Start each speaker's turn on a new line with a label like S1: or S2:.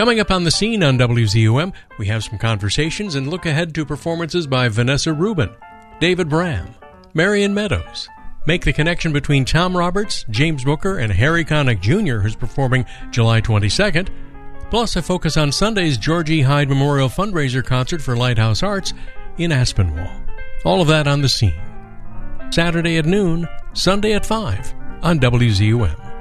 S1: Coming up on The Scene on WZUM, we have some conversations and look ahead to performances by Vanessa Rubin, David Bram, Marion Meadows. Make the connection between Tom Roberts, James Booker, and Harry Connick Jr., who's performing July 22nd. Plus, a focus on Sunday's Georgie Hyde Memorial Fundraiser Concert for Lighthouse Arts in Aspinwall. All of that on The Scene. Saturday at noon, Sunday at 5 on WZUM.